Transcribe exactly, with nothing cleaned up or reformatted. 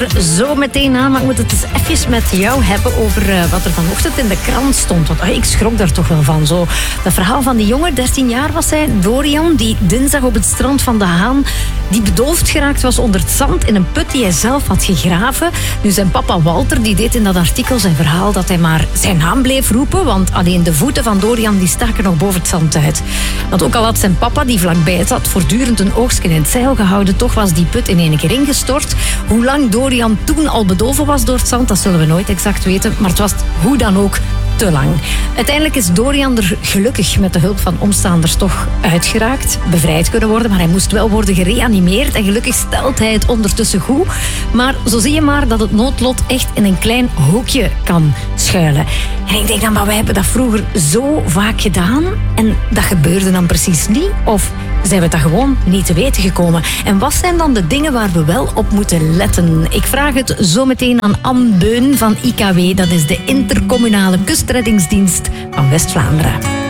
Zo meteen aan, maar ik moet het eens even met jou hebben over uh, wat er vanochtend in de krant stond. Want uh, ik schrok daar toch wel van. Zo, dat verhaal van die jongen, dertien jaar was hij, Dorian, die dinsdag op het strand van De Haan, die bedoofd geraakt was onder het zand in een put die hij zelf had gegraven. Nu, zijn papa Walter, die deed in dat artikel zijn verhaal dat hij maar zijn naam bleef roepen, want alleen de voeten van Dorian die staken nog boven het zand uit. Want ook al had zijn papa, die vlakbij zat, voortdurend een oogstje in het zeil gehouden, toch was die put in één keer ingestort. Hoe lang Dorian toen al bedolven was door het zand, dat zullen we nooit exact weten, maar het was hoe dan ook te lang. Uiteindelijk is Dorian er gelukkig met de hulp van omstaanders toch uitgeraakt, bevrijd kunnen worden, maar hij moest wel worden gereanimeerd en gelukkig stelt hij het ondertussen goed. Maar zo zie je maar dat het noodlot echt in een klein hoekje kan schuilen. En ik denk dan, maar wij hebben dat vroeger zo vaak gedaan en dat gebeurde dan precies niet, of zijn we dat gewoon niet te weten gekomen? En wat zijn dan de dingen waar we wel op moeten letten? Ik vraag het zo meteen aan Anne Beun van I K W. Dat is de Intercommunale Kustreddingsdienst van West-Vlaanderen.